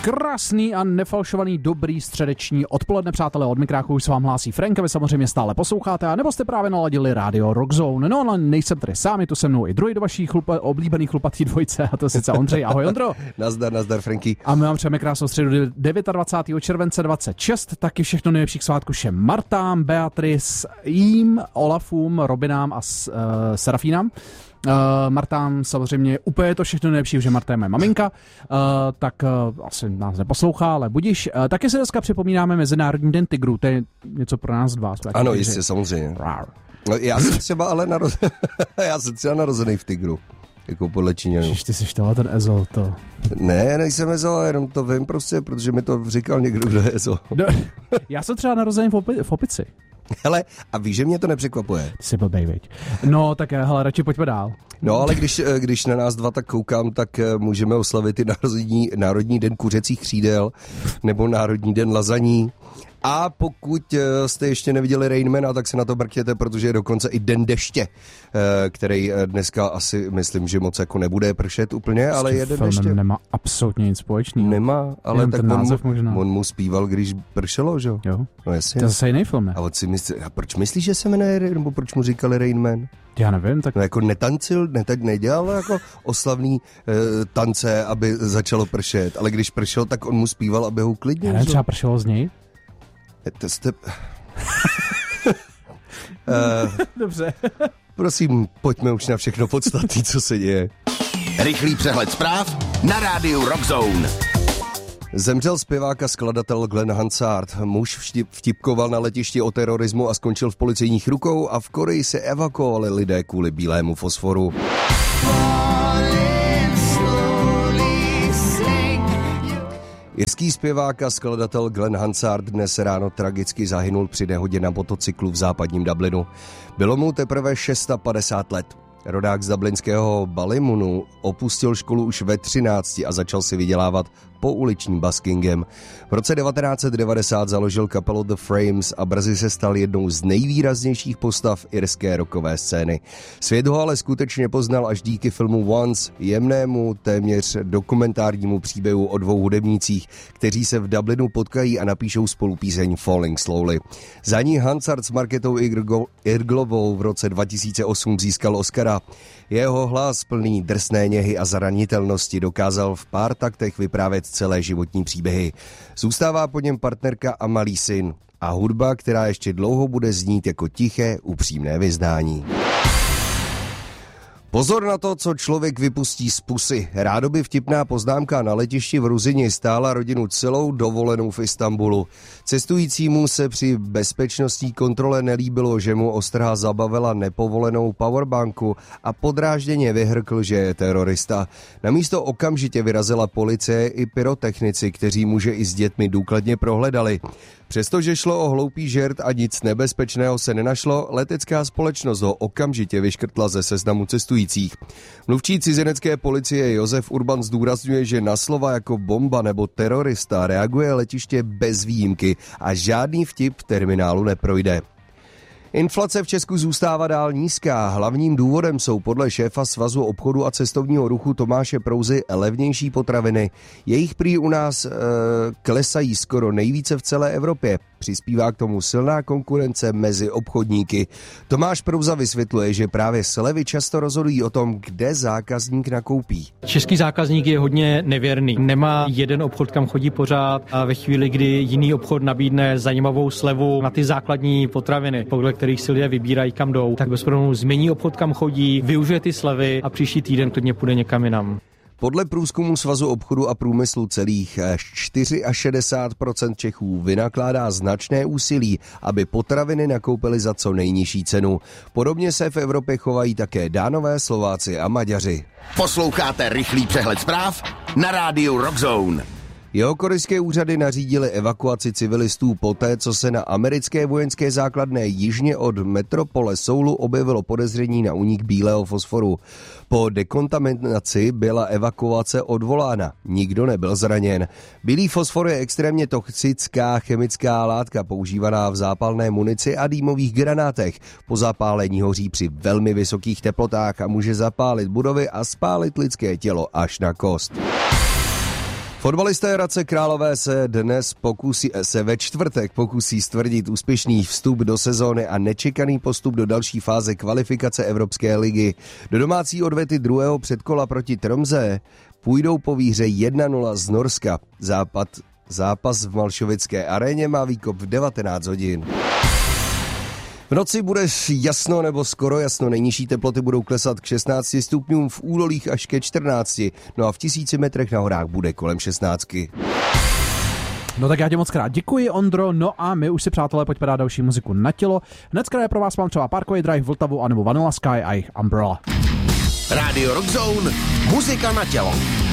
Krásný a nefalšovaný dobrý středeční odpoledne, přátelé, od mikráku už se vám hlásí Frank, a vy samozřejmě stále posloucháte, a nebo jste právě naladili rádio Rockzone. No ale nejsem tady sám, je tu se mnou i druhý do vaší oblíbený chlupatý dvojice, a to sice Ondřej. Ahoj, Ondro. Nazdar, Franky. A my vám přejeme krásnou středu 29. července 26, taky všechno nejlepších svátků všem Martám, Beatrice, Jím, Olafům, Robinám a Serafínám. Martám samozřejmě úplně to všechno nejlepší, že Marta je moje maminka, tak asi nás neposlouchá, ale budiš. Taky se dneska připomínáme Mezinárodní den tygru, to je něco pro nás dva. Ano, jistě, samozřejmě. No, já jsem třeba narozený v tygru, jako podle Číňanů. Ty jsi ten Ezol, to... Ne, nejsem Ezol, jenom to vím prostě, protože mi to říkal někdo, kdo je Ezol. Já jsem třeba narozený v opici. Hele, a víš, že mě to nepřekvapuje. Ty jsi blbej, viď. No, tak hele, radši pojďme dál. No, ale když na nás dva tak koukám, tak můžeme oslavit i Národní den kuřecích křídel nebo Národní den lazaní. A pokud jste ještě neviděli Rainmana, tak se na to mrkněte, protože je dokonce i den deště, který dneska asi myslím, že moc jako nebude pršet úplně, ale je den deště. Nemá absolutně nic společného. Nemá, ale tak on mu zpíval, když pršelo, že jo? No jasně. To je zase jiný film, ne? A proč myslíš, že se jmenuje, nebo proč mu říkali Rainman? Já nevím, tak... No jako nedělal jako oslavný tance, aby začalo pršet, ale když pršelo, tak on mu zpíval, aby ho uklidnil. Já nevím, třeba pršelo z něj? Dobře. Prosím, pojďme už na všechno podstatné, co se děje. Rychlý přehled zpráv na rádiu Rockzone. Zemřel zpěvák a skladatel Glenn Hansard. Muž vtipkoval na letišti o terorismu a skončil v policejních rukou, a v Koreji se evakuovali lidé kvůli bílému fosforu. Irský zpěvák a skladatel Glenn Hansard dnes ráno tragicky zahynul při nehodě na motocyklu v západním Dublinu. Bylo mu teprve 56 let. Rodák z dublinského Ballymunu opustil školu už ve 13 a začal si vydělávat pouličním buskingem. V roce 1990 založil kapelu The Frames a brzy se stal jednou z nejvýraznějších postav irské rockové scény. Svět ho ale skutečně poznal až díky filmu Once, jemnému, téměř dokumentárnímu příběhu o dvou hudebnících, kteří se v Dublinu potkají a napíšou spolu píseň Falling Slowly. Za ní Hansard s Marketou Irglovou v roce 2008 získal Oscara. Jeho hlas plný drsné něhy a zranitelnosti dokázal v pár taktech vyprávět celé životní příběhy. Zůstává po něm partnerka a malý syn a hudba, která ještě dlouho bude znít jako tiché, upřímné vyznání. Pozor na to, co člověk vypustí z pusy. Rádoby vtipná poznámka na letišti v Ruzini stála rodinu celou dovolenou v Istanbulu. Cestujícímu se při bezpečnostní kontrole nelíbilo, že mu ostrha zabavila nepovolenou powerbanku a podrážděně vyhrkl, že je terorista. Na místo okamžitě vyrazila policie i pyrotechnici, kteří muže i s dětmi důkladně prohledali. Přestože šlo o hloupý žert a nic nebezpečného se nenašlo, letecká společnost ho okamžitě vyškrtla ze seznamu cestujících. Mluvčí cizinecké policie Josef Urban zdůrazňuje, že na slova jako bomba nebo terorista reaguje letiště bez výjimky a žádný vtip v terminálu neprojde. Inflace v Česku zůstává dál nízká. Hlavním důvodem jsou podle šéfa Svazu obchodu a cestovního ruchu Tomáše Prouzy levnější potraviny. Jejich prý u nás klesají skoro nejvíce v celé Evropě. Přispívá k tomu silná konkurence mezi obchodníky. Tomáš Prouza vysvětluje, že právě slevy často rozhodují o tom, kde zákazník nakoupí. Český zákazník je hodně nevěrný. Nemá jeden obchod, kam chodí pořád, a ve chvíli, kdy jiný obchod nabídne zajímavou slevu na ty základní potraviny, podle kterých si lidé vybírají, kam jdou, tak bez problémů změní obchod, kam chodí, využije ty slevy a příští týden klidně půjde někam jinam. Podle průzkumu Svazu obchodu a průmyslu celých 64% Čechů vynakládá značné úsilí, aby potraviny nakoupili za co nejnižší cenu. Podobně se v Evropě chovají také Dánové, Slováci a Maďaři. Posloucháte rychlý přehled zpráv na rádiu Rockzone. Jihokorejské úřady nařídily evakuaci civilistů poté, co se na americké vojenské základně jižně od metropole Soulu objevilo podezření na únik bílého fosforu. Po dekontaminaci byla evakuace odvolána. Nikdo nebyl zraněn. Bílý fosfor je extrémně toxická chemická látka používaná v zápalné munici a dýmových granátech. Po zapálení hoří při velmi vysokých teplotách a může zapálit budovy a spálit lidské tělo až na kost. Fotbalisté Hradce Králové se ve čtvrtek pokusí stvrdit úspěšný vstup do sezóny a nečekaný postup do další fáze kvalifikace Evropské ligy. Do domácí odvety druhého předkola proti Tromsø půjdou po výhře 1-0 z Norska. Zápas v Malšovické aréně má výkop v 19 hodin. V noci bude jasno nebo skoro jasno, nejnižší teploty budou klesat k 16 stupňům, v údolích až ke 14, no a v 1000 metrech na horách bude kolem 16. No tak já tě moc krát děkuji, Ondro, no a my už si, přátelé, pojďme dát další muziku na tělo. Hnedka je pro vás mám třeba Parkway Drive, Vltavu anebo Vanilla Sky a jejich Umbrella. Radio Rock Zone, muzika na tělo.